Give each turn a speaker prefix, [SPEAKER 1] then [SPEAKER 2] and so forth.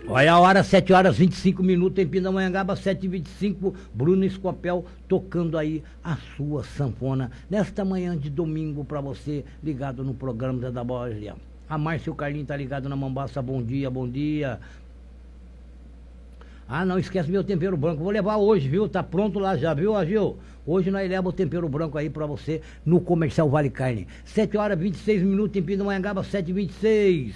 [SPEAKER 1] Olha a hora, 7 horas 25 minutos em Pindamonhangaba, 7h25, Bruno Escopel tocando aí a sua sanfona nesta manhã de domingo para você, ligado no programa da Borja. A Márcia e o Carlinhos tá ligado na Mombaça, bom dia, bom dia. Ah, não esquece meu tempero branco, vou levar hoje, viu? Tá pronto lá já, viu, Agil? Hoje nós levamos o tempero branco aí pra você no Comercial Vale Carne. 7 horas 26 minutos em Pindamonhangaba, 7h26.